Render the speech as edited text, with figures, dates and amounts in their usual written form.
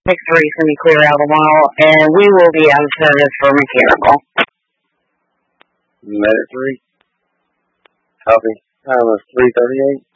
6-3 is going to be clear out a while, and we will be out of service for mechanical. Medic 3. Copy. Time is 3:38.